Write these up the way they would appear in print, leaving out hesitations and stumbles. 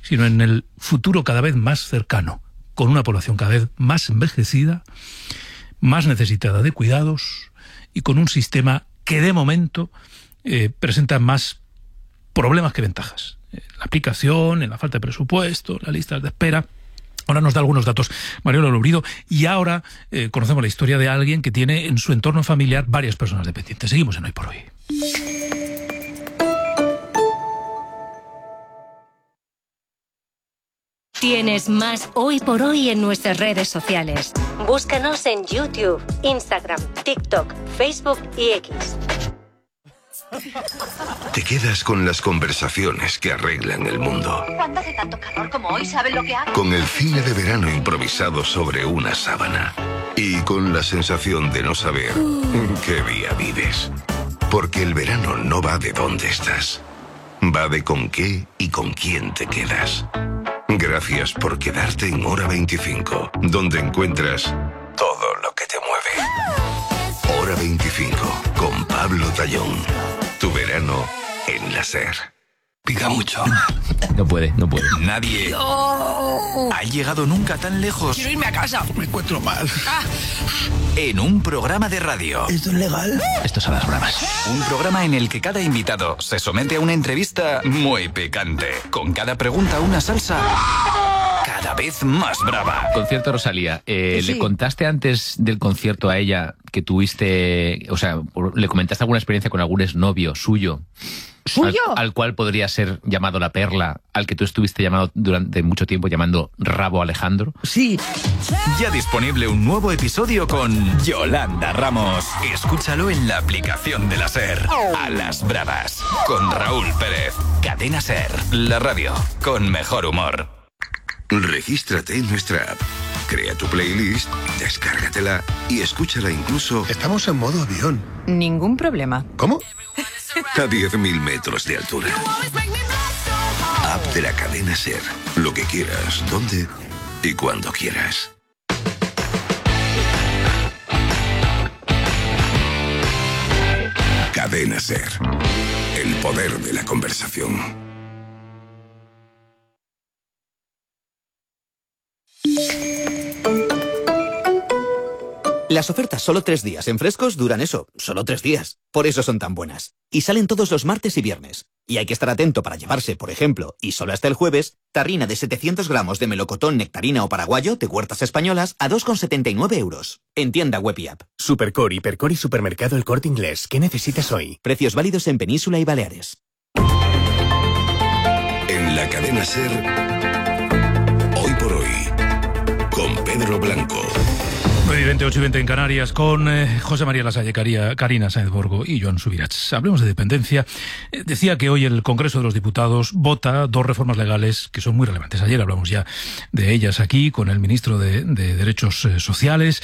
sino en el futuro cada vez más cercano, con una población cada vez más envejecida, más necesitada de cuidados y con un sistema que de momento presenta más problemas que ventajas. La aplicación, en la falta de presupuesto, las listas de espera. Ahora nos da algunos datos Mariola Lourido, y ahora conocemos la historia de alguien que tiene en su entorno familiar varias personas dependientes. Seguimos en Hoy por Hoy. Tienes más Hoy por Hoy en nuestras redes sociales. Búscanos en YouTube, Instagram, TikTok, Facebook y X. Te quedas con las conversaciones que arreglan el mundo. Cuando hace tanto calor como hoy, ¿saben lo que hago? Con el cine de verano improvisado sobre una sábana. Y con la sensación de no saber en qué día vives. Porque el verano no va de dónde estás. Va de con qué y con quién te quedas. Gracias por quedarte en Hora 25, donde encuentras todo lo que te mueve. Hora 25, con Pablo Tallón. Tu verano en la SER. Pica mucho. No puede. Nadie ha llegado nunca tan lejos. Quiero irme a casa. Me encuentro mal. En un programa de radio. ¿Esto es legal? Estos son las bromas. Un programa en el que cada invitado se somete a una entrevista muy picante. Con cada pregunta una salsa cada vez más brava. Concierto Rosalía. Sí. ¿Le contaste antes del concierto a ella que tuviste, o sea, le comentaste alguna experiencia con algún exnovio suyo? ¿Suyo? Al cual podría ser llamado La Perla, al que tú estuviste llamado durante mucho tiempo llamando Rabo Alejandro. Sí. Ya disponible un nuevo episodio con Yolanda Ramos. Escúchalo en la aplicación de la SER. A las bravas. Con Raúl Pérez. Cadena SER. La radio con mejor humor. Regístrate en nuestra app. Crea tu playlist, descárgatela y escúchala incluso Estamos en modo avión. Ningún problema. ¿Cómo? a 10.000 metros de altura. App de la cadena SER. Lo que quieras, donde y cuando quieras. Cadena SER. El poder de la conversación. Las ofertas solo 3 días en Frescos duran eso, solo 3 días. Por eso son tan buenas. Y salen todos los martes y viernes. Y hay que estar atento para llevarse, por ejemplo, y solo hasta el jueves, tarrina de 700 gramos de melocotón, nectarina o paraguayo de Huertas Españolas a 2,79 €. En tienda web y app. Supercore, Hipercor y Supermercado El Corte Inglés. ¿Qué necesitas hoy? Precios válidos en Península y Baleares. En la cadena SER, Hoy por Hoy, con Pedro Blanco. 9:20, 8:20 en Canarias, con José María Lasalle, Karina Sáenz Borgo y Joan Subirats. Hablemos de dependencia. Decía que hoy el Congreso de los Diputados vota 2 reformas legales que son muy relevantes. Ayer hablamos ya de ellas aquí con el ministro de Derechos Sociales.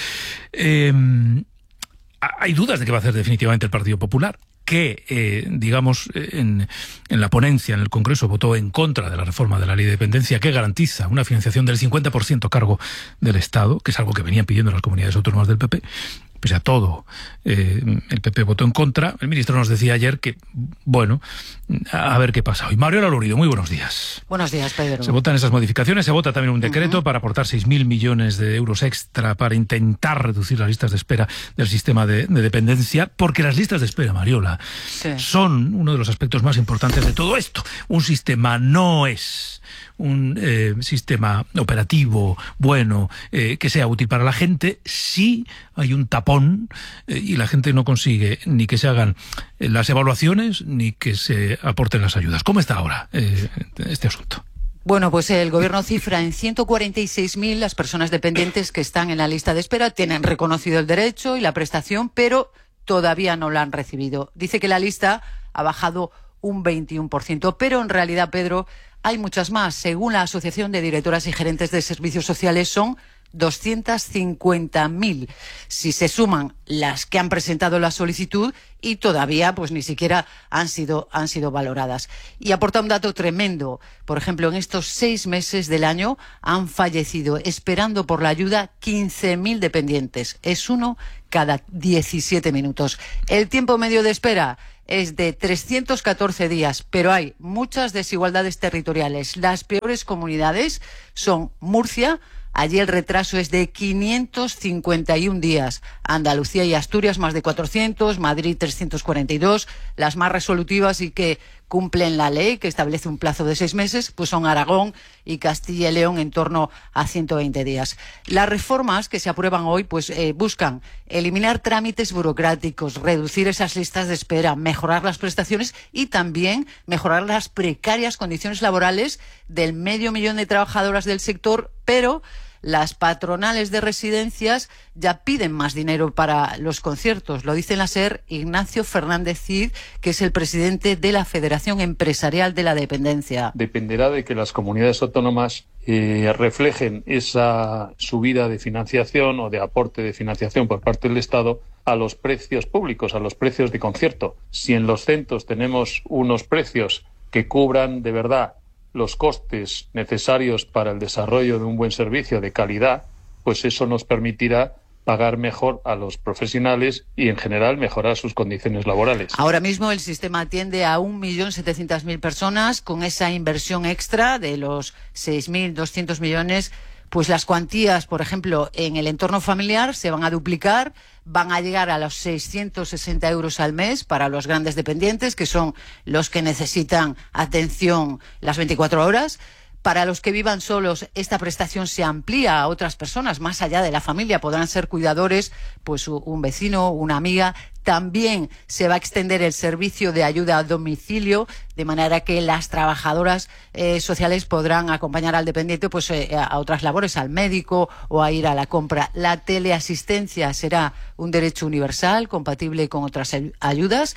Hay dudas de qué va a hacer definitivamente el Partido Popular, que, en la ponencia en el Congreso votó en contra de la reforma de la Ley de Dependencia, que garantiza una financiación del 50% a cargo del Estado, que es algo que venían pidiendo las comunidades autónomas del PP. Pese a todo, el PP votó en contra. El ministro nos decía ayer que, bueno, a ver qué pasa hoy. Mariola Lourido, muy buenos días. Buenos días, Pedro. Se votan esas modificaciones, se vota también un decreto para aportar 6.000 millones de euros extra para intentar reducir las listas de espera del sistema de dependencia, porque las listas de espera, Mariola, son uno de los aspectos más importantes de todo esto. Un sistema no es un sistema operativo bueno que sea útil para la gente si hay un tapón y la gente no consigue ni que se hagan las evaluaciones ni que se aporten las ayudas. ¿Cómo está ahora este asunto? Bueno, pues el Gobierno cifra en 146.000 las personas dependientes que están en la lista de espera, tienen reconocido el derecho y la prestación, pero todavía no la han recibido. Dice que la lista ha bajado un 21%, pero en realidad, Pedro, hay muchas más. Según la Asociación de Directoras y Gerentes de Servicios Sociales, son 250.000 si se suman las que han presentado la solicitud y todavía pues ni siquiera han sido valoradas. Y aporta un dato tremendo. Por ejemplo, en estos 6 meses del año han fallecido esperando por la ayuda 15.000 dependientes. Es uno cada 17 minutos. El tiempo medio de espera es de 314 días, pero hay muchas desigualdades territoriales. Las peores comunidades son Murcia. Allí el retraso es de 551 días. Andalucía y Asturias más de 400, Madrid 342. Las más resolutivas y que cumplen la ley, que establece un plazo de 6 meses, pues son Aragón y Castilla y León en torno a 120 días. Las reformas que se aprueban hoy pues buscan eliminar trámites burocráticos, reducir esas listas de espera, mejorar las prestaciones y también mejorar las precarias condiciones laborales del 500.000 de trabajadoras del sector, pero las patronales de residencias ya piden más dinero para los conciertos. Lo dice en la SER Ignacio Fernández Cid, que es el presidente de la Federación Empresarial de la Dependencia. Dependerá de que las comunidades autónomas reflejen esa subida de financiación o de aporte de financiación por parte del Estado a los precios públicos, a los precios de concierto. Si en los centros tenemos unos precios que cubran de verdad los costes necesarios para el desarrollo de un buen servicio de calidad, pues eso nos permitirá pagar mejor a los profesionales y, en general, mejorar sus condiciones laborales. Ahora mismo el sistema atiende a 1.700.000 personas. Con esa inversión extra de los 6.200 millones, pues las cuantías, por ejemplo, en el entorno familiar se van a duplicar, van a llegar a los 660 euros al mes para los grandes dependientes, que son los que necesitan atención las 24 horas. Para los que vivan solos, esta prestación se amplía a otras personas, más allá de la familia. Podrán ser cuidadores, pues un vecino, una amiga. También se va a extender el servicio de ayuda a domicilio, de manera que las trabajadoras sociales podrán acompañar al dependiente pues a otras labores, al médico o a ir a la compra. La teleasistencia será un derecho universal, compatible con otras ayudas.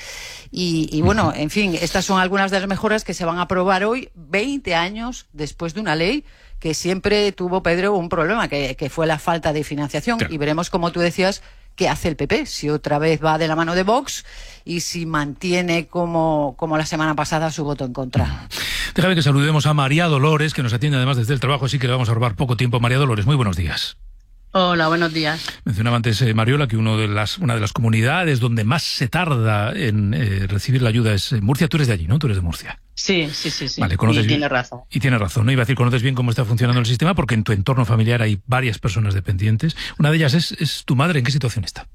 Y bueno, en fin, estas son algunas de las mejoras que se van a aprobar hoy, 20 años después de una ley que siempre tuvo, Pedro, un problema, que fue la falta de financiación. Claro. Y veremos, como tú decías, qué hace el PP, si otra vez va de la mano de Vox y si mantiene como la semana pasada su voto en contra. Déjame que saludemos a María Dolores, que nos atiende además desde el trabajo, así que le vamos a robar poco tiempo. María Dolores, muy buenos días. Hola, buenos días. Mencionaba antes, Mariola, que una de las comunidades donde más se tarda en recibir la ayuda es Murcia. Tú eres de allí, ¿no? Tú eres de Murcia. Sí. Vale, conoces y bien, tiene razón. Y tiene razón, ¿no? Iba a decir, conoces bien cómo está funcionando el sistema, porque en tu entorno familiar hay varias personas dependientes. Una de ellas es tu madre. ¿En qué situación está?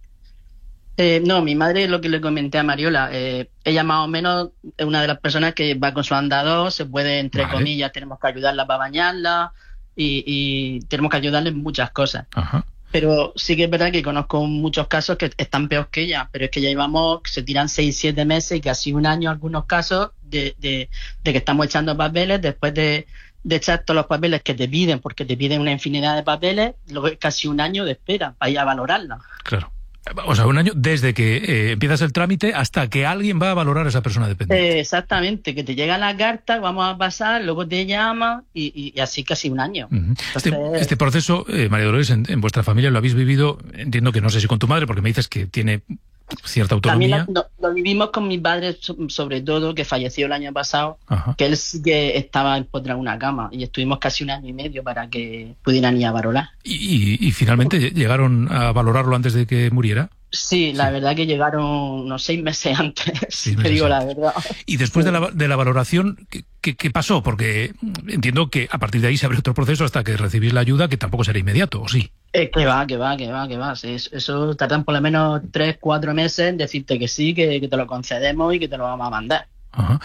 No, mi madre, lo que le comenté a Mariola, ella más o menos es una de las personas que va con su andador, se puede, entre comillas, tenemos que ayudarla para bañarla y tenemos que ayudarle en muchas cosas. Ajá. Pero sí que es verdad que conozco muchos casos que están peor que ella, pero es que ya llevamos, se tiran 6-7 meses y casi un año algunos casos de que estamos echando papeles después de echar todos los papeles que te piden, porque te piden una infinidad de papeles, luego casi un año de espera para ir a valorarla. Claro. O sea, un año desde que empiezas el trámite hasta que alguien va a valorar a esa persona dependiente. Exactamente, que te llega la carta, vamos a pasar, luego te llama y así casi un año. Uh-huh. Entonces, este proceso, María Dolores, en vuestra familia lo habéis vivido, entiendo que no sé si con tu madre, porque me dices que tiene cierta autonomía. También lo vivimos con mi padre, sobre todo, que falleció el año pasado. Ajá. Que él sí que estaba empotrado en una cama y estuvimos casi un año y medio para que pudieran ir a valorar. ¿Y finalmente llegaron a valorarlo antes de que muriera? Sí, la verdad que llegaron unos 6 meses antes, te digo la verdad. Y después de la valoración, ¿qué pasó? Porque entiendo que a partir de ahí se abre otro proceso hasta que recibís la ayuda, que tampoco será inmediato, ¿o sí? Que va. Eso tardan por lo menos 3-4 meses en decirte que sí, que te lo concedemos y que te lo vamos a mandar. Ajá.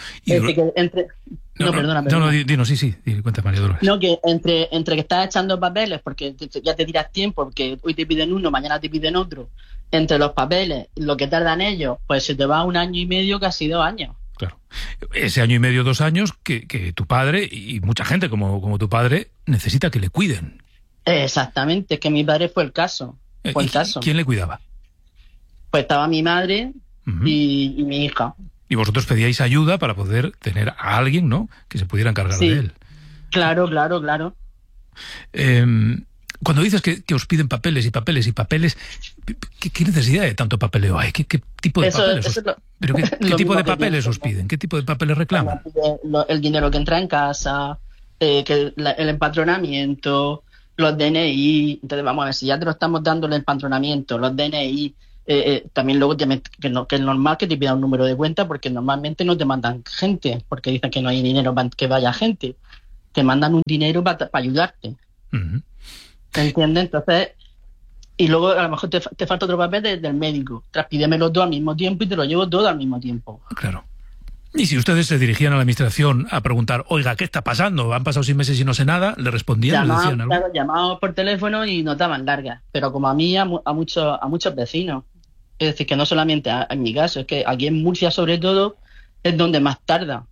Perdona. No, dinos, sí, cuenta, María Dolores. No, que entre que estás echando papeles, porque ya te tiras tiempo, porque hoy te piden uno, mañana te piden otro, entre los papeles, lo que tardan ellos, pues se te va 1 año y medio, casi 2 años. Claro. Ese 1 año y medio, 2 años, que tu padre y mucha gente como tu padre necesita que le cuiden. Exactamente, es que mi padre fue el caso. ¿Quién le cuidaba? Pues estaba mi madre y mi hija. Y vosotros pedíais ayuda para poder tener a alguien, ¿no?, que se pudiera encargar de él. Claro. Cuando dices que os piden papeles y papeles y papeles, ¿qué necesidad de tanto papeleo hay? ¿Qué tipo de papeles? ¿Pero qué tipo de papeles os piden? ¿Qué tipo de papeles reclaman? El dinero que entra en casa, el empadronamiento, los DNI. Entonces, vamos a ver, si ya te lo estamos dando el empadronamiento, los DNI, también luego que es normal que te pidan un número de cuenta, porque normalmente no te mandan gente, porque dicen que no hay dinero para que vaya gente. Te mandan un dinero para ayudarte. Uh-huh. ¿Entiendes? Entonces, y luego a lo mejor te falta otro papel del médico. Pídeme los dos al mismo tiempo y te lo llevo todo al mismo tiempo. Claro. Y si ustedes se dirigían a la administración a preguntar, oiga, ¿qué está pasando? ¿Han pasado 6 meses y no sé nada? ¿Le respondían? ¿Le decían algo? Claro, llamaban por teléfono y no daban largas. Pero como a mí, a muchos vecinos. Es decir, que no solamente en mi caso, es que aquí en Murcia, sobre todo, es donde más tarda.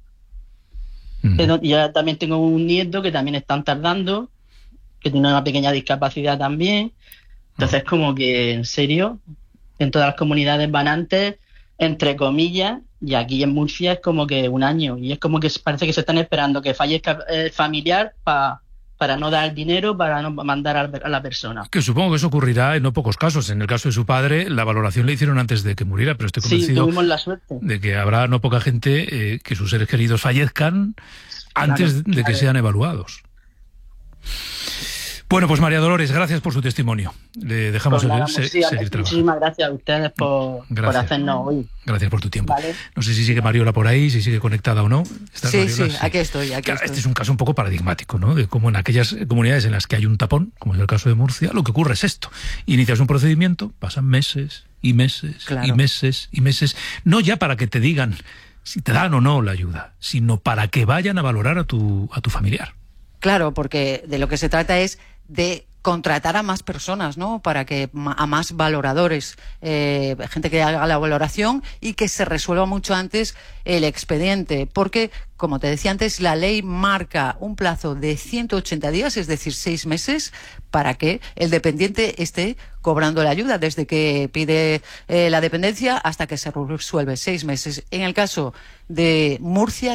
Ya también tengo un nieto que también están tardando, que tiene una pequeña discapacidad también. Entonces, como que, en serio, en todas las comunidades van antes, entre comillas, y aquí en Murcia es como que 1 año. Y es como que parece que se están esperando que fallezca el familiar para no dar dinero, para no mandar a la persona. Que supongo que eso ocurrirá en no pocos casos. En el caso de su padre, la valoración le hicieron antes de que muriera, pero estoy convencido de que habrá no poca gente que sus seres queridos fallezcan antes de que sean evaluados. Bueno, pues María Dolores, gracias por su testimonio. Le dejamos seguir trabajando. Muchísimas gracias a ustedes por hacernos hoy. Gracias por tu tiempo. ¿Vale? No sé si sigue Mariola por ahí, si sigue conectada o no. Sí, aquí estoy. Este es un caso un poco paradigmático, ¿no? De cómo en aquellas comunidades en las que hay un tapón, como es el caso de Murcia, lo que ocurre es esto. Inicias un procedimiento, pasan meses y meses y meses y meses, no ya para que te digan si te dan o no la ayuda, sino para que vayan a valorar a tu familiar. Claro, porque de lo que se trata es de contratar a más personas, ¿no? Para que a más valoradores, gente que haga la valoración y que se resuelva mucho antes el expediente, porque, como te decía antes, la ley marca un plazo de 180 días, es decir, 6 meses, para que el dependiente esté cobrando la ayuda, desde que pide la dependencia hasta que se resuelve, 6 meses. En el caso de Murcia,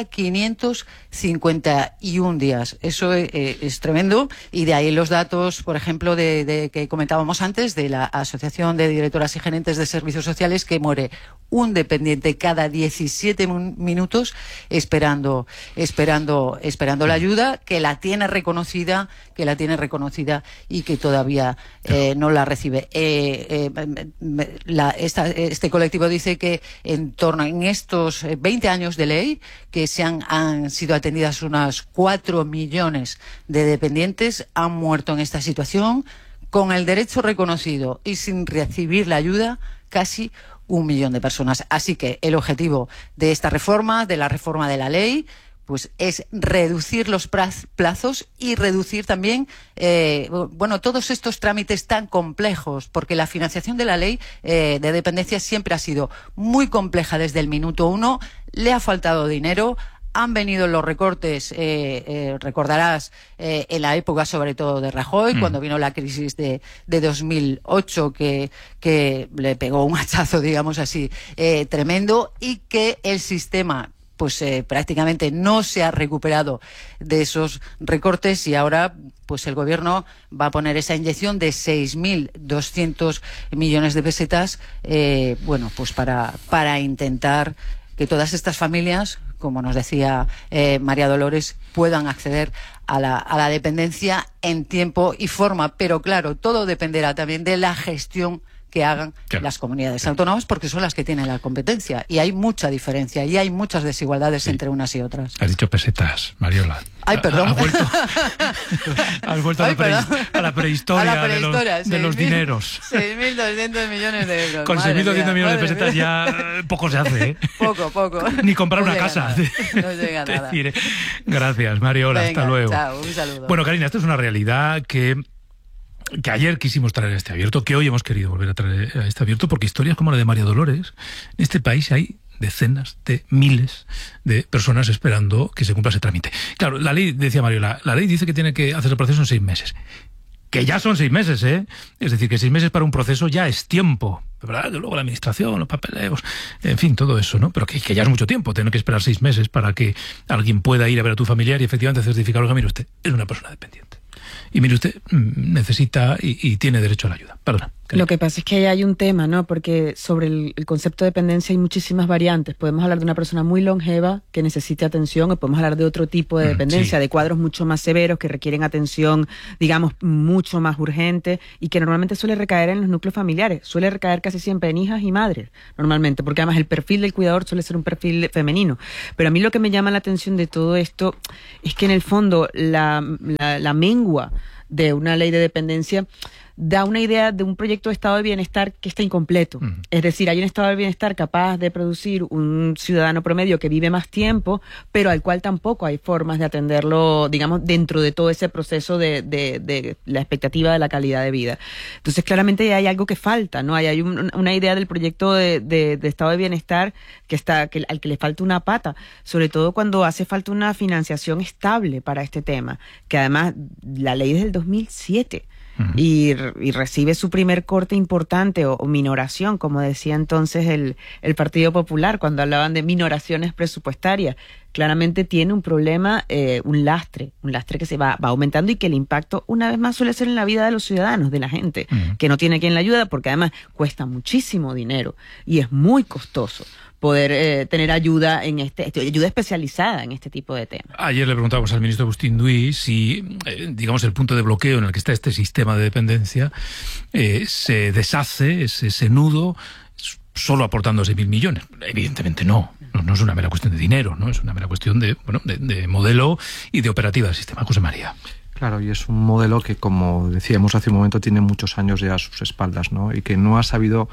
551 días. Eso es tremendo, y de ahí los datos, por ejemplo, de que comentábamos antes, de la Asociación de Directoras y Gerentes de Servicios Sociales, que muere un dependiente cada 17 minutos esperando la ayuda, que la tiene reconocida y que todavía no la recibe. Este colectivo dice que en estos 20 años de ley, que han sido atendidas unas 4 millones de dependientes, han muerto en esta situación con el derecho reconocido y sin recibir la ayuda casi 1 millón de personas. Así que el objetivo de esta reforma, de la reforma de la ley, pues es reducir los plazos y reducir también todos estos trámites tan complejos, porque la financiación de la ley de dependencia siempre ha sido muy compleja desde el minuto 1, le ha faltado dinero. Han venido los recortes, recordarás, en la época sobre todo de Rajoy, cuando vino la crisis de 2008, que le pegó un hachazo, digamos así, tremendo, y que el sistema pues prácticamente no se ha recuperado de esos recortes, y ahora pues el gobierno va a poner esa inyección de 6.200 millones de pesetas, pues para intentar que todas estas familias, como nos decía María Dolores, puedan acceder a la dependencia en tiempo y forma. Pero claro, todo dependerá también de la gestión que hagan las comunidades autónomas, porque son las que tienen la competencia, y hay mucha diferencia y hay muchas desigualdades entre unas y otras. Has dicho pesetas, Mariola. Ay, perdón. Has vuelto a la prehistoria de los dineros. 6.200 millones de euros. Con 6.200 millones de pesetas ya poco se hace, ¿eh? Poco. Ni comprar una casa. No llega nada. Gracias, Mariola. Venga, hasta luego. Chao, un saludo. Bueno, Karina, esto es una realidad que ayer quisimos traer a este abierto, que hoy hemos querido volver a traer a este abierto, porque historias como la de María Dolores, en este país hay decenas de miles de personas esperando que se cumpla ese trámite. Claro, la ley, decía Mariola, la ley dice que tiene que hacer el proceso en 6 meses. Que ya son 6 meses, ¿eh? Es decir, que 6 meses para un proceso ya es tiempo, ¿verdad? Que luego la administración, los papeleos, en fin, todo eso, ¿no? Pero que ya es mucho tiempo, tener que esperar 6 meses para que alguien pueda ir a ver a tu familiar y efectivamente certificar, oiga, mire usted, es una persona dependiente. Y mire usted, necesita y tiene derecho a la ayuda. Perdona. Lo que pasa es que ahí hay un tema, ¿no? Porque sobre el concepto de dependencia hay muchísimas variantes. Podemos hablar de una persona muy longeva que necesite atención, o podemos hablar de otro tipo de dependencia, de cuadros mucho más severos que requieren atención, digamos, mucho más urgente, y que normalmente suele recaer en los núcleos familiares. Suele recaer casi siempre en hijas y madres, normalmente, porque además el perfil del cuidador suele ser un perfil femenino. Pero a mí lo que me llama la atención de todo esto es que en el fondo la mengua de una ley de dependencia da una idea de un proyecto de estado de bienestar que está incompleto. Es decir, hay un estado de bienestar capaz de producir un ciudadano promedio que vive más tiempo, pero al cual tampoco hay formas de atenderlo, digamos, dentro de todo ese proceso de la expectativa de la calidad de vida. Entonces, claramente hay algo que falta, ¿no? Hay una idea del proyecto de estado de bienestar al que le falta una pata, sobre todo cuando hace falta una financiación estable para este tema, que además la ley es del 2007. Y recibe su primer corte importante o minoración, como decía entonces el Partido Popular cuando hablaban de minoraciones presupuestarias. Claramente tiene un problema, un lastre que se va aumentando, y que el impacto una vez más suele ser en la vida de los ciudadanos, de la gente, que no tiene quien la ayuda, porque además cuesta muchísimo dinero y es muy costoso poder tener ayuda ayuda especializada en este tipo de temas. Ayer le preguntábamos al ministro Agustín Duy si, digamos, el punto de bloqueo en el que está este sistema de dependencia se deshace, ese nudo, solo aportando 6.000 millones. Evidentemente no es una mera cuestión de dinero, ¿no? Es una mera cuestión de modelo y de operativa del sistema. José María. Claro, y es un modelo que, como decíamos hace un momento, tiene muchos años ya a sus espaldas, ¿no? Y que no ha sabido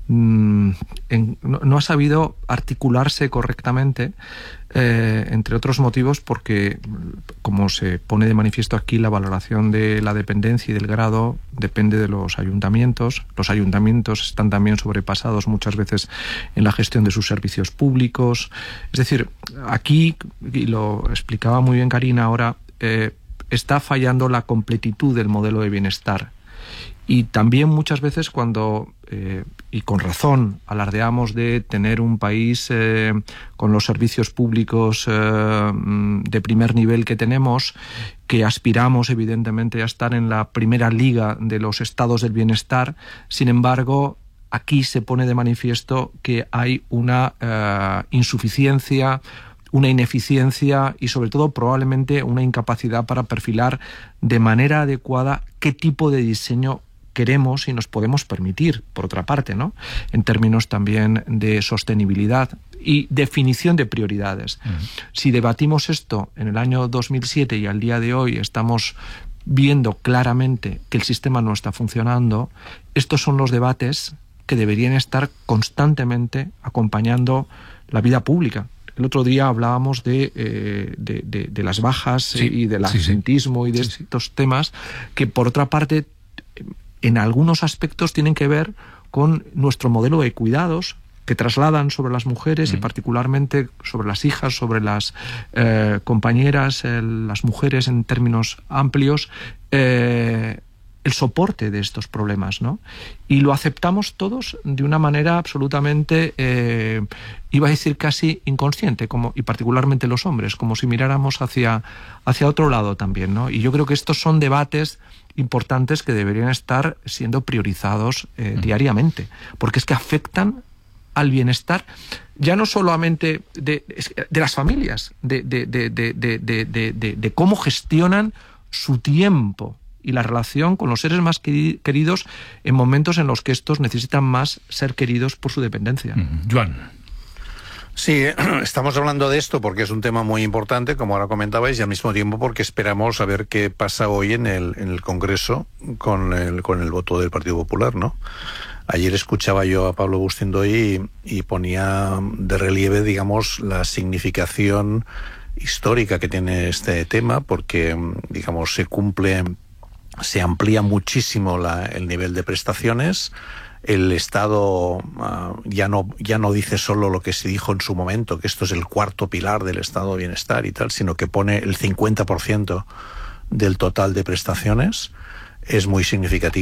articularse correctamente, entre otros motivos porque, como se pone de manifiesto aquí, la valoración de la dependencia y del grado depende de los ayuntamientos. Los ayuntamientos están también sobrepasados muchas veces en la gestión de sus servicios públicos. Es decir, aquí, y lo explicaba muy bien Karina ahora, está fallando la completitud del modelo de bienestar. Y también muchas veces cuando, y con razón, alardeamos de tener un país con los servicios públicos de primer nivel que tenemos, que aspiramos evidentemente a estar en la primera liga de los estados del bienestar, sin embargo, aquí se pone de manifiesto que hay una insuficiencia, una ineficiencia y sobre todo probablemente una incapacidad para perfilar de manera adecuada qué tipo de diseño queremos y nos podemos permitir, por otra parte, ¿no? En términos también de sostenibilidad y definición de prioridades. Si debatimos esto en el año 2007 y al día de hoy estamos viendo claramente que el sistema no está funcionando, estos son los debates que deberían estar constantemente acompañando la vida pública. El otro día hablábamos de las bajas y del absentismo y de estos temas que, por otra parte, en algunos aspectos tienen que ver con nuestro modelo de cuidados que trasladan sobre las mujeres y particularmente sobre las hijas, sobre las compañeras, las mujeres en términos amplios, el soporte de estos problemas, ¿no? Y lo aceptamos todos de una manera absolutamente, iba a decir casi inconsciente, y particularmente los hombres, como si miráramos hacia otro lado también, ¿no? Y yo creo que estos son debates importantes que deberían estar siendo priorizados diariamente, porque es que afectan al bienestar ya no solamente de las familias, de cómo gestionan su tiempo y la relación con los seres más queridos en momentos en los que estos necesitan más ser queridos por su dependencia. Joan. Sí, estamos hablando de esto porque es un tema muy importante, como ahora comentabais, y al mismo tiempo porque esperamos a ver qué pasa hoy en el Congreso con el voto del Partido Popular, ¿no? Ayer escuchaba yo a Pablo Agustín Duy y ponía de relieve, digamos, la significación histórica que tiene este tema, porque, digamos, se amplía muchísimo el nivel de prestaciones. El Estado ya no dice solo lo que se dijo en su momento, que esto es el cuarto pilar del Estado de Bienestar y tal, sino que pone el 50% del total de prestaciones. Es muy significativo.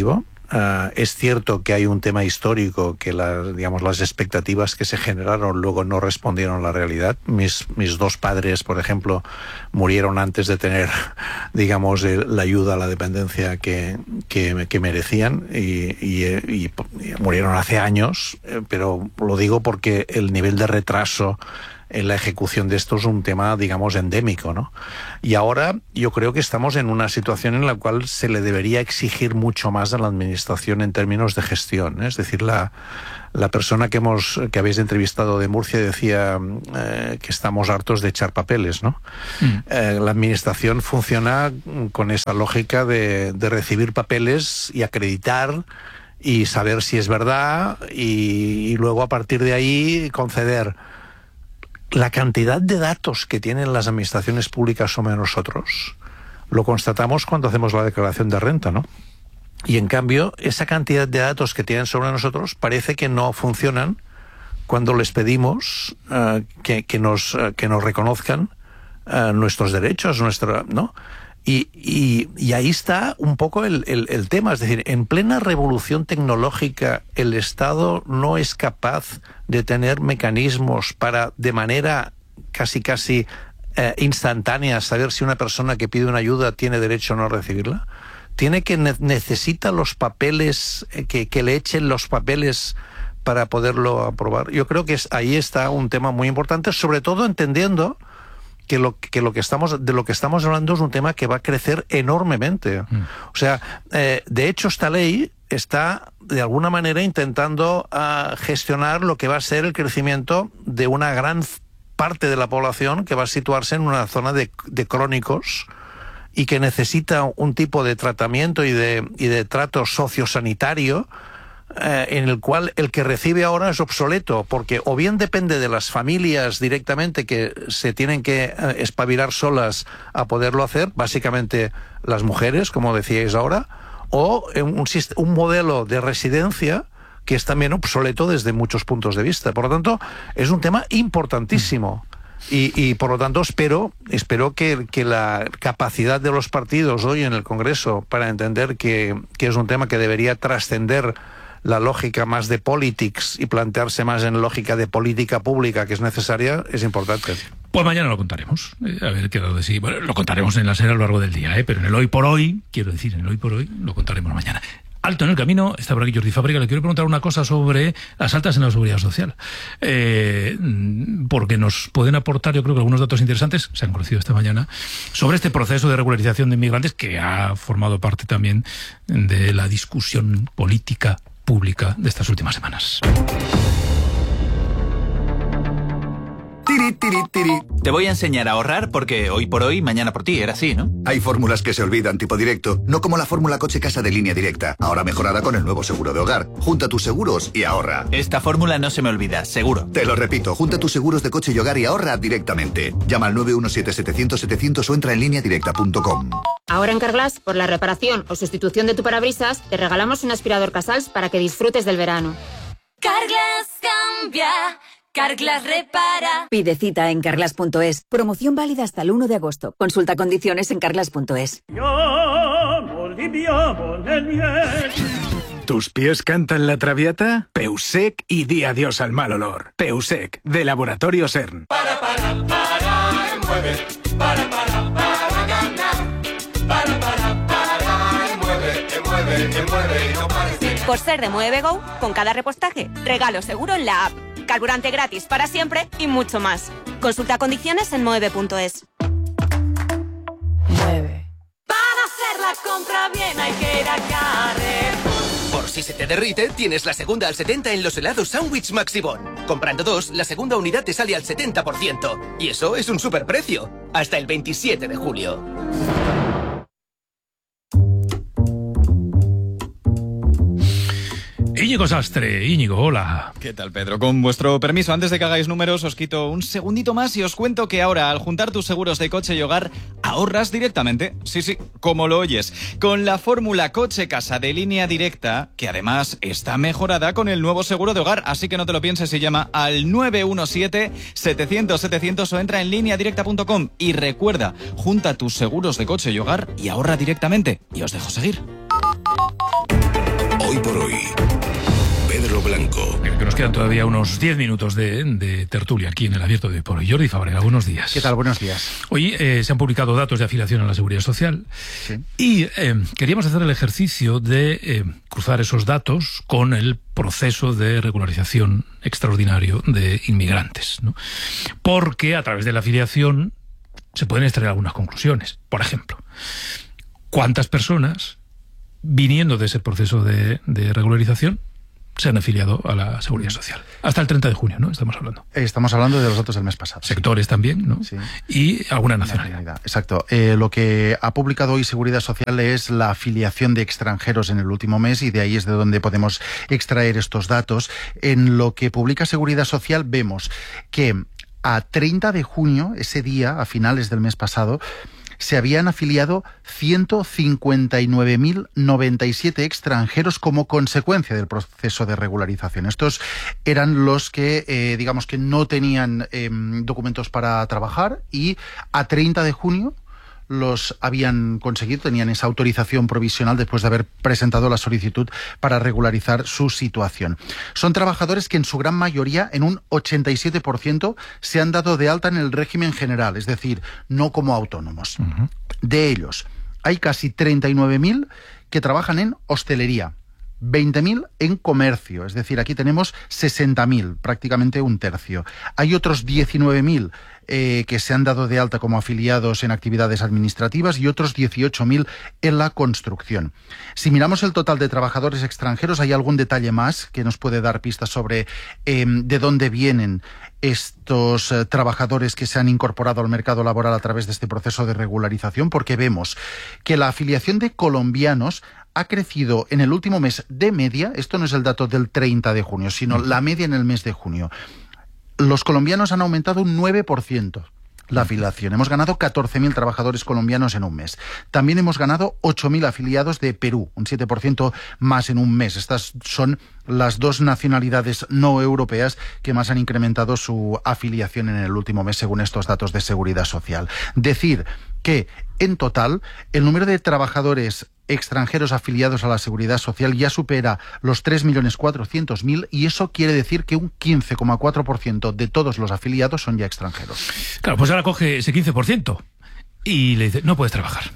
Es cierto que hay un tema histórico, que las expectativas que se generaron luego no respondieron a la realidad. Mis dos padres, por ejemplo, murieron antes de tener, digamos, la ayuda a la dependencia que merecían y murieron hace años, pero lo digo porque el nivel de retraso en la ejecución de esto es un tema, digamos, endémico, ¿no? Y ahora yo creo que estamos en una situación en la cual se le debería exigir mucho más a la administración en términos de gestión, ¿eh? Es decir, la persona que habéis entrevistado de Murcia decía que estamos hartos de echar papeles, ¿no? La administración funciona con esa lógica de recibir papeles y acreditar y saber si es verdad y luego a partir de ahí conceder. La cantidad de datos que tienen las administraciones públicas sobre nosotros lo constatamos cuando hacemos la declaración de renta, ¿no? Y en cambio, esa cantidad de datos que tienen sobre nosotros parece que no funcionan cuando les pedimos que nos reconozcan nuestros derechos, ¿no? Y ahí está un poco el tema, es decir, en plena revolución tecnológica el Estado no es capaz de tener mecanismos para, de manera casi instantánea, saber si una persona que pide una ayuda tiene derecho o no a recibirla. Necesita los papeles, que le echen los papeles para poderlo aprobar. Yo creo que ahí está un tema muy importante, sobre todo entendiendo que de lo que estamos hablando es un tema que va a crecer enormemente. O sea, de hecho esta ley está de alguna manera intentando gestionar lo que va a ser el crecimiento de una gran parte de la población que va a situarse en una zona de crónicos y que necesita un tipo de tratamiento y de trato sociosanitario en el cual el que recibe ahora es obsoleto, porque o bien depende de las familias directamente que se tienen que espabilar solas a poderlo hacer, básicamente las mujeres, como decíais ahora, o un modelo de residencia que es también obsoleto desde muchos puntos de vista. Por lo tanto, es un tema importantísimo. Y por lo tanto espero que la capacidad de los partidos hoy en el Congreso para entender que es un tema que debería trascender la lógica más de politics y plantearse más en lógica de política pública que es necesaria, es importante. Pues mañana lo contaremos. A ver qué dado de sí. Bueno, lo contaremos en la SER a lo largo del día, pero en el hoy por hoy, lo contaremos mañana. Alto en el camino, está por aquí Jordi Fábrica. Le quiero preguntar una cosa sobre las altas en la seguridad social. Porque nos pueden aportar, yo creo que algunos datos interesantes, se han conocido esta mañana, sobre este proceso de regularización de inmigrantes que ha formado parte también de la discusión política pública de estas últimas semanas. Te voy a enseñar a ahorrar porque hoy por hoy, mañana por ti, era así, ¿no? Hay fórmulas que se olvidan, tipo directo, no como la fórmula coche-casa de Línea Directa, ahora mejorada con el nuevo seguro de hogar. Junta tus seguros y ahorra. Esta fórmula no se me olvida, seguro. Te lo repito, junta tus seguros de coche y hogar y ahorra directamente. Llama al 917-700-700 o entra en lineadirecta.com. Ahora en Carglass, por la reparación o sustitución de tu parabrisas, te regalamos un aspirador Casals para que disfrutes del verano. Carglass cambia. Carglass repara. Pide cita en carglass.es. Promoción válida hasta el 1 de agosto. Consulta condiciones en carglass.es. ¿Tus pies cantan la traviata? Peusec y di adiós al mal olor. Peusec, de Laboratorio CERN. Para, mueve. Para ganar. Para, mueve. No pares de... Por ser de Mueve Go, con cada repostaje, regalo seguro en la app. Carburante gratis para siempre y mucho más. Consulta condiciones en mueve.es. Mueve. Para hacer la compra bien hay que ir a Carrefour. Por si se te derrite, tienes la segunda al 70 en los helados Sandwich Maxibón. Comprando 2, la segunda unidad te sale al 70%. Y eso es un superprecio. Hasta el 27 de julio. Íñigo Sastre. Íñigo, hola. ¿Qué tal, Pedro? Con vuestro permiso, antes de que hagáis números, os quito un segundito más y os cuento que ahora, al juntar tus seguros de coche y hogar, ahorras directamente. Sí, como lo oyes. Con la fórmula coche-casa de Línea Directa, que además está mejorada con el nuevo seguro de hogar. Así que no te lo pienses y llama al 917-700-700 o entra en lineadirecta.com. Y recuerda, junta tus seguros de coche y hogar y ahorra directamente. Y os dejo seguir. por hoy. Pedro Blanco. Que nos quedan todavía unos 10 minutos de tertulia aquí en el Abierto de Hoy por Hoy. Jordi Fábrega, buenos días. ¿Qué tal? Buenos días. Hoy se han publicado datos de afiliación a la Seguridad Social y queríamos hacer el ejercicio de cruzar esos datos con el proceso de regularización extraordinario de inmigrantes, ¿no? Porque a través de la afiliación se pueden extraer algunas conclusiones. Por ejemplo, ¿cuántas personas, viniendo de ese proceso de regularización, se han afiliado a la Seguridad Social? Hasta el 30 de junio, ¿no? Estamos hablando. Estamos hablando de los datos del mes pasado. Sectores también, ¿no? Sí. Y alguna nacionalidad. Exacto. Lo que ha publicado hoy Seguridad Social es la afiliación de extranjeros en el último mes, y de ahí es de donde podemos extraer estos datos. En lo que publica Seguridad Social vemos que a 30 de junio, ese día, a finales del mes pasado, se habían afiliado 159.097 extranjeros como consecuencia del proceso de regularización. Estos eran los que, digamos que no tenían documentos para trabajar, y a 30 de junio los habían conseguido, tenían esa autorización provisional después de haber presentado la solicitud para regularizar su situación. Son trabajadores que en su gran mayoría, en un 87%, se han dado de alta en el régimen general, es decir, no como autónomos. De ellos, hay casi 39.000 que trabajan en hostelería, 20.000 en comercio, es decir, aquí tenemos 60.000, prácticamente un tercio. Hay otros 19.000 que se han dado de alta como afiliados en actividades administrativas, y otros 18.000 en la construcción. Si miramos el total de trabajadores extranjeros, hay algún detalle más que nos puede dar pistas sobre de dónde vienen estos trabajadores que se han incorporado al mercado laboral a través de este proceso de regularización, porque vemos que la afiliación de colombianos ha crecido en el último mes de media. Esto no es el dato del 30 de junio, sino la media en el mes de junio. Los colombianos han aumentado un 9% la afiliación. Hemos ganado 14.000 trabajadores colombianos en un mes. También hemos ganado 8.000 afiliados de Perú, un 7% más en un mes. Estas son las dos nacionalidades no europeas que más han incrementado su afiliación en el último mes, según estos datos de Seguridad Social. Decir que, en total, el número de trabajadores extranjeros afiliados a la Seguridad Social ya supera los 3.400.000, y eso quiere decir que un 15,4% de todos los afiliados son ya extranjeros. Claro, pues ahora coge ese 15% y le dice, no puedes trabajar.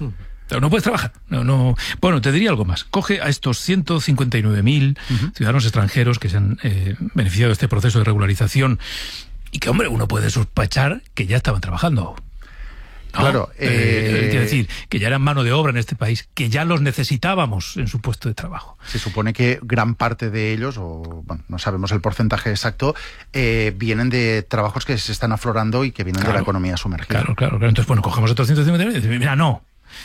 No puedes trabajar. No. Bueno, te diría algo más. Coge a estos 159.000 ciudadanos extranjeros que se han beneficiado de este proceso de regularización, y que, hombre, uno puede sospechar que ya estaban trabajando. ¿No? Claro. Es decir, que ya eran mano de obra en este país, que ya los necesitábamos en su puesto de trabajo. Se supone que gran parte de ellos, o bueno, no sabemos el porcentaje exacto, vienen de trabajos que se están aflorando y que vienen de la economía sumergida. Claro. Entonces, bueno, cogemos estos 150.000 y decimos, mira, no.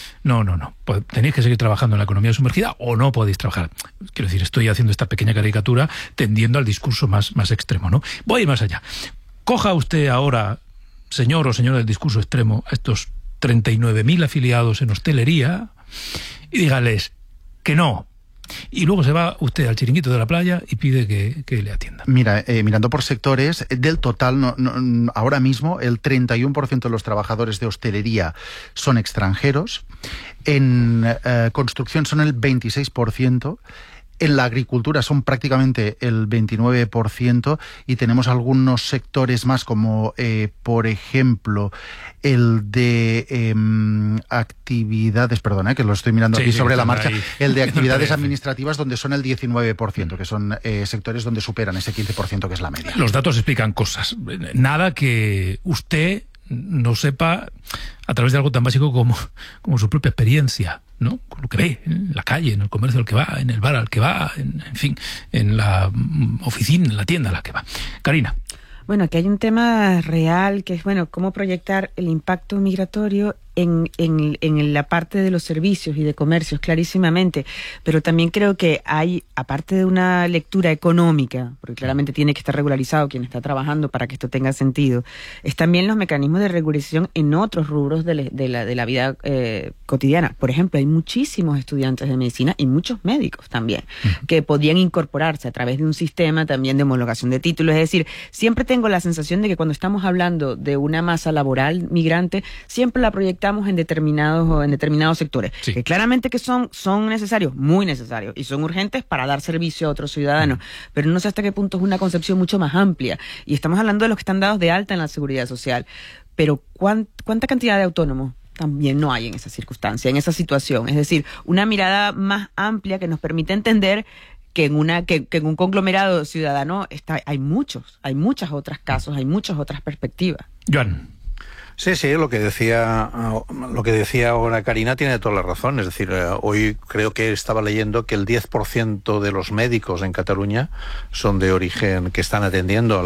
Tenéis que seguir trabajando en la economía sumergida o no podéis trabajar. Quiero decir, estoy haciendo esta pequeña caricatura tendiendo al discurso más extremo, ¿no? Voy a ir más allá. Coja usted ahora, señor o señora del discurso extremo, a estos 39.000 afiliados en hostelería y dígales que no. Y luego se va usted al chiringuito de la playa y pide que le atiendan. Mira, mirando por sectores, del total, ahora mismo el 31% de los trabajadores de hostelería son extranjeros. En construcción son el 26%. En la agricultura son prácticamente el 29%, y tenemos algunos sectores más como, por ejemplo, el de actividades, perdona, que lo estoy mirando aquí sobre la marcha, el de actividades administrativas, donde son el 19%, que son sectores donde superan ese 15% que es la media. Los datos explican cosas. Nada que usted no sepa a través de algo tan básico como su propia experiencia, ¿no? Con lo que ve en la calle, en el comercio al que va, en el bar al que va, en fin, en la oficina, en la tienda a la que va. Karina. Bueno, aquí hay un tema real que es, bueno, cómo proyectar el impacto migratorio en la parte de los servicios y de comercios, clarísimamente, pero también creo que hay, aparte de una lectura económica, porque claramente tiene que estar regularizado quien está trabajando para que esto tenga sentido, es también los mecanismos de regularización en otros rubros de la vida cotidiana. Por ejemplo, hay muchísimos estudiantes de medicina y muchos médicos también, que podían incorporarse a través de un sistema también de homologación de títulos. Es decir, siempre tengo la sensación de que cuando estamos hablando de una masa laboral migrante, siempre la proyectamos necesitamos en determinados sectores, que claramente que son necesarios, muy necesarios, y son urgentes para dar servicio a otros ciudadanos, pero no sé hasta qué punto es una concepción mucho más amplia. Y estamos hablando de los que están dados de alta en la seguridad social, pero ¿cuánta cantidad de autónomos también no hay en esa circunstancia, en esa situación? Es decir, una mirada más amplia que nos permite entender que en un conglomerado ciudadano hay muchas otras casos, hay muchas otras perspectivas. Joan. Sí, lo que decía ahora Karina tiene toda la razón. Es decir, hoy creo que estaba leyendo que el 10% de los médicos en Cataluña son de origen, que están atendiendo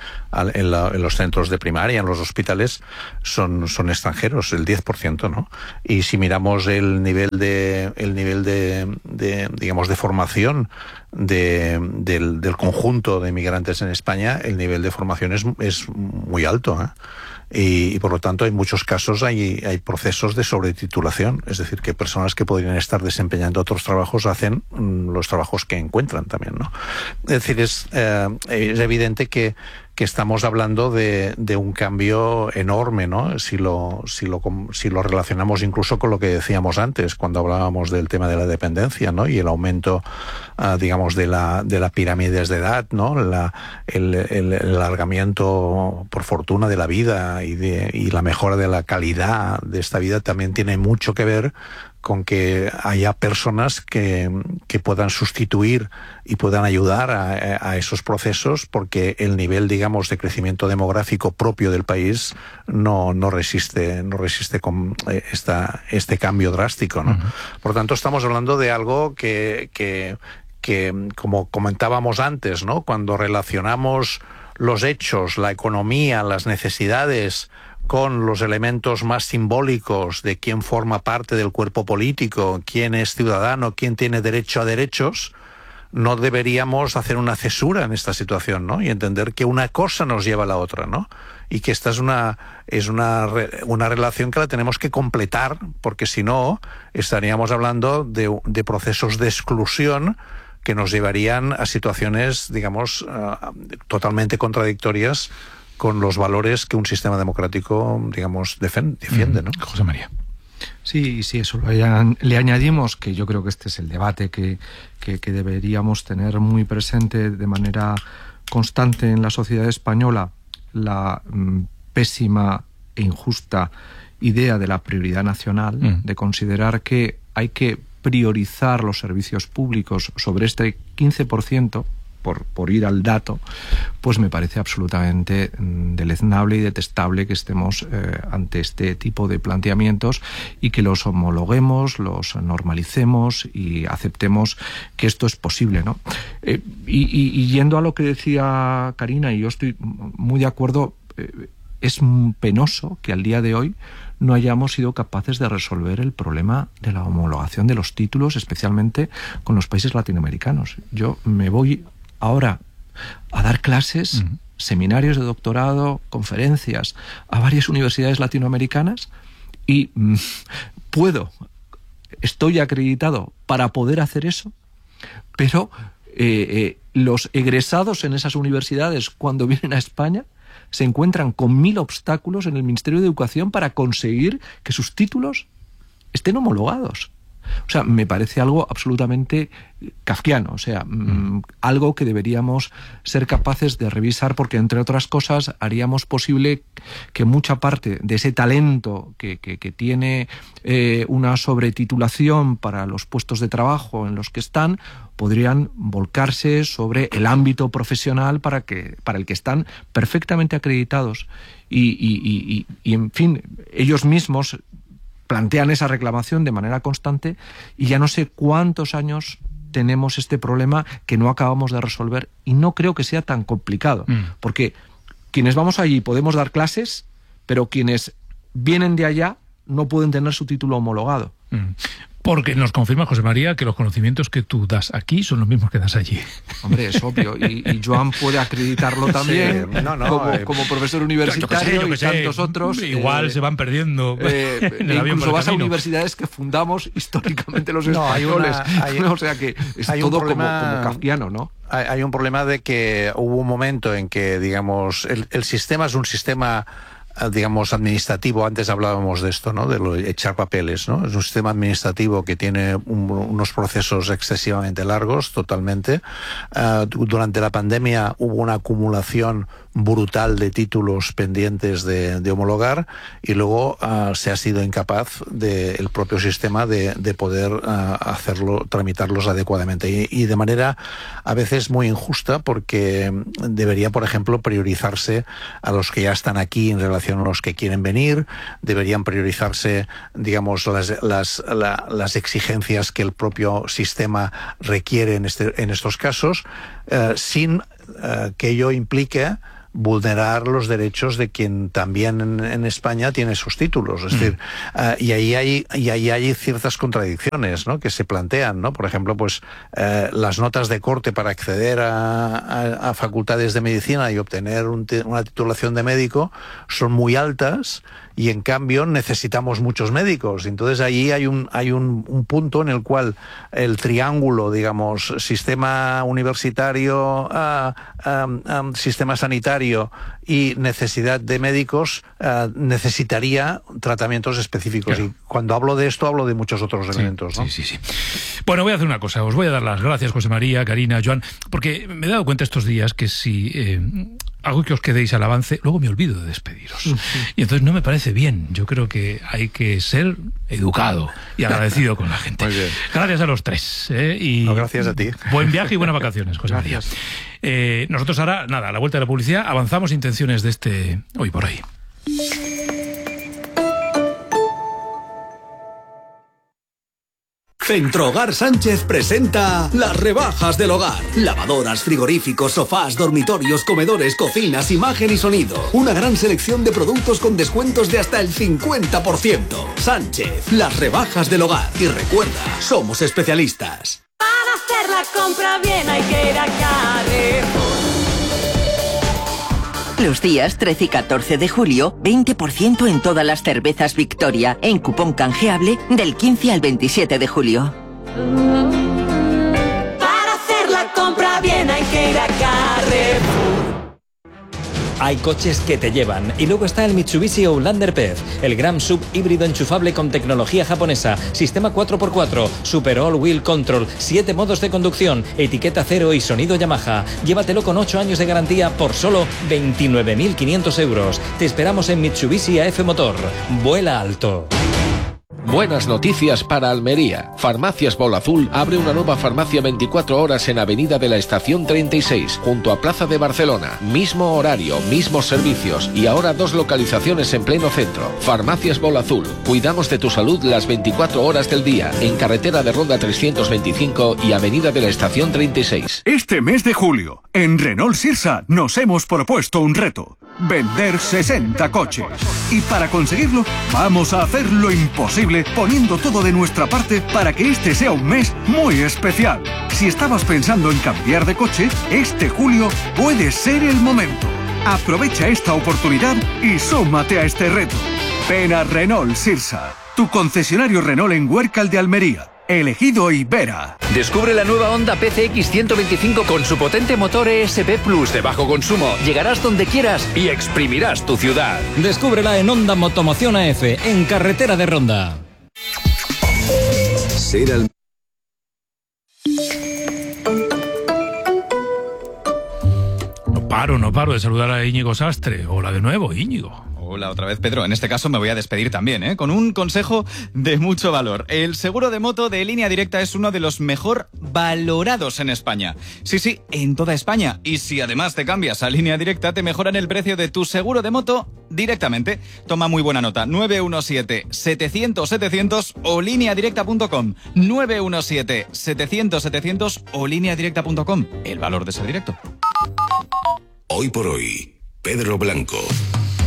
en los centros de primaria, en los hospitales, son extranjeros, el 10%, ¿no? Y si miramos el nivel de digamos, de formación del conjunto de inmigrantes en España, el nivel de formación es muy alto, ¿eh? Y por lo tanto, en muchos casos hay procesos de sobretitulación, es decir, que personas que podrían estar desempeñando otros trabajos hacen los trabajos que encuentran también, ¿no? Es decir, es evidente que estamos hablando de un cambio enorme, ¿no? Si lo relacionamos incluso con lo que decíamos antes, cuando hablábamos del tema de la dependencia, ¿no? Y el aumento, digamos, de la pirámides de edad, ¿no? El alargamiento, por fortuna, de la vida y la mejora de la calidad de esta vida también tiene mucho que ver con que haya personas que puedan sustituir y puedan ayudar a esos procesos, porque el nivel, digamos, de crecimiento demográfico propio del país no resiste con este cambio drástico, ¿no? Por lo tanto, estamos hablando de algo que como comentábamos antes, ¿no? Cuando relacionamos los hechos, la economía, las necesidades con los elementos más simbólicos de quién forma parte del cuerpo político, quién es ciudadano, quién tiene derecho a derechos, no deberíamos hacer una cesura en esta situación, ¿no? Y entender que una cosa nos lleva a la otra, ¿no? Y que esta es una relación que la tenemos que completar, porque si no, estaríamos hablando de procesos de exclusión que nos llevarían a situaciones, digamos, totalmente contradictorias con los valores que un sistema democrático, digamos, defiende, ¿no? José María. Sí, eso le añadimos, que yo creo que este es el debate que deberíamos tener muy presente de manera constante en la sociedad española, la pésima e injusta idea de la prioridad nacional, de considerar que hay que priorizar los servicios públicos sobre este 15%, por ir al dato, pues me parece absolutamente deleznable y detestable que estemos ante este tipo de planteamientos y que los homologuemos, los normalicemos y aceptemos que esto es posible, ¿no? Y yendo a lo que decía Karina, y yo estoy muy de acuerdo, es penoso que al día de hoy no hayamos sido capaces de resolver el problema de la homologación de los títulos, especialmente con los países latinoamericanos. Yo me voy ahora a dar clases, seminarios de doctorado, conferencias a varias universidades latinoamericanas y estoy acreditado para poder hacer eso, pero los egresados en esas universidades, cuando vienen a España, se encuentran con 1000 obstáculos en el Ministerio de Educación para conseguir que sus títulos estén homologados. O sea, me parece algo absolutamente kafkiano, o sea, algo que deberíamos ser capaces de revisar, porque, entre otras cosas, haríamos posible que mucha parte de ese talento que tiene una sobretitulación para los puestos de trabajo en los que están, podrían volcarse sobre el ámbito profesional para el que están perfectamente acreditados. Y en fin, ellos mismos plantean esa reclamación de manera constante y ya no sé cuántos años tenemos este problema que no acabamos de resolver, y no creo que sea tan complicado, porque quienes vamos allí podemos dar clases, pero quienes vienen de allá no pueden tener su título homologado. Porque nos confirma, José María, que los conocimientos que tú das aquí son los mismos que das allí. Hombre, es obvio, y Joan puede acreditarlo también, sí, como profesor universitario, yo que sé, y tantos otros. Igual se van perdiendo en el avión. Incluso vas a universidades que fundamos históricamente los españoles. O sea que es todo como kafkiano, ¿no? Hay un problema de que hubo un momento en que, digamos, el sistema es un sistema digamos, administrativo. Antes hablábamos de esto, ¿no? De lo de echar papeles, ¿no? Es un sistema administrativo que tiene unos procesos excesivamente largos, totalmente. Durante la pandemia hubo una acumulación brutal de títulos pendientes de homologar, y luego se ha sido incapaz el propio sistema de poder tramitarlos adecuadamente, y de manera a veces muy injusta, porque debería, por ejemplo, priorizarse a los que ya están aquí en relación a los que quieren venir. Deberían priorizarse, digamos, las exigencias que el propio sistema requiere en estos casos, sin que ello implique vulnerar los derechos de quien también en España tiene sus títulos. Es decir, y ahí hay ciertas contradicciones, ¿no?, que se plantean, ¿no? Por ejemplo, pues las notas de corte para acceder a facultades de medicina y obtener una titulación de médico son muy altas, y en cambio necesitamos muchos médicos. Entonces ahí hay un punto en el cual el triángulo, digamos, sistema universitario, sistema sanitario y necesidad de médicos, necesitaría tratamientos específicos. Claro. Y cuando hablo de esto, hablo de muchos otros elementos, ¿no? Sí. Bueno, voy a hacer una cosa. Os voy a dar las gracias, José María, Karina, Joan, porque me he dado cuenta estos días que si hago que os quedéis al avance, luego me olvido de despediros. Y entonces no me parece bien. Yo creo que hay que ser educado y agradecido con la gente. Gracias a los tres. Y gracias a ti. Buen viaje y buenas vacaciones, José María. Nosotros ahora, a la vuelta de la publicidad, avanzamos intenciones de este Hoy por Hoy. Centrohogar Sánchez presenta las rebajas del hogar. Lavadoras, frigoríficos, sofás, dormitorios, comedores, cocinas, imagen y sonido. Una gran selección de productos con descuentos de hasta el 50%. Sánchez, las rebajas del hogar. Y recuerda, somos especialistas. Para hacer la compra bien hay que ir a Carrefour. Los días 13 y 14 de julio, 20% en todas las cervezas Victoria, en cupón canjeable del 15 al 27 de julio. Para hacer la compra bien hay que ir a Carrefour. Hay coches que te llevan. Y luego está el Mitsubishi Outlander PHEV, el gran sub híbrido enchufable con tecnología japonesa, sistema 4x4, Super All Wheel Control, 7 modos de conducción, etiqueta cero y sonido Yamaha. Llévatelo con 8 años de garantía por solo 29.500 euros. Te esperamos en Mitsubishi AF Motor. Vuela alto. Buenas noticias para Almería. Farmacias Bola Azul abre una nueva farmacia 24 horas en Avenida de la Estación 36, junto a Plaza de Barcelona. Mismo horario, mismos servicios y ahora 2 localizaciones en pleno centro. Farmacias Bola Azul. Cuidamos de tu salud las 24 horas del día, en carretera de Ronda 325 y Avenida de la Estación 36. Este mes de julio, en Renault Sirsa nos hemos propuesto un reto: vender 60 coches. Y para conseguirlo, vamos a hacer lo imposible, poniendo todo de nuestra parte para que este sea un mes muy especial. Si estabas pensando en cambiar de coche, este julio puede ser el momento. Aprovecha esta oportunidad y súmate a este reto. Ven a Renault Sirsa, tu concesionario Renault en Huércal de Almería. Elegido Ibera. Descubre la nueva Honda PCX 125 con su potente motor ESP Plus de bajo consumo. Llegarás donde quieras y exprimirás tu ciudad. Descúbrela en Honda Motomoción AF, en carretera de Ronda. No paro de saludar a Íñigo Sastre. Hola de nuevo, Íñigo. Hola otra vez, Pedro. En este caso me voy a despedir también, con un consejo de mucho valor. El seguro de moto de Línea Directa es uno de los mejor valorados en España. Sí, en toda España. Y si además te cambias a Línea Directa, te mejoran el precio de tu seguro de moto directamente. Toma muy buena nota. 917-700-700 o lineadirecta.com. 917-700-700 o lineadirecta.com. El valor de ser directo. Hoy por hoy, Pedro Blanco.